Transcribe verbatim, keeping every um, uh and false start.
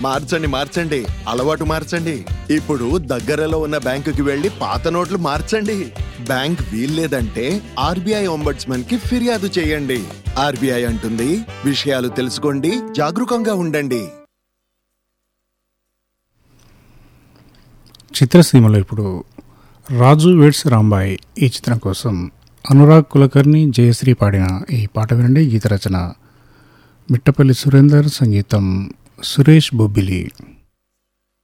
మార్చండి మార్చండి అలవాటు మార్చండి. ఇప్పుడు దగ్గరలో ఉన్న బ్యాంకుకి వెళ్లి పాత నోట్లు మార్చండి. బ్యాంక్ వీల్లేదంటే ఆర్బీఐ ఒంబడ్స్మన్ కి ఫిర్యాదు చేయండి. ఆర్బీఐ అంటుంది, విషయాలు తెలుసుకోండి, జాగరూకంగా ఉండండి. చిత్రసీమలో ఇప్పుడు రాజు వెడ్స్ రాంబాయ్ ఈ చిత్రం కోసం అనురాగ్ కులకర్ణి, జయశ్రీ పాడిన ఈ పాట వినండి. గీత రచన మిట్టపల్లి సురేందర్, సంగీతం సురేష్ బొబ్బిలి.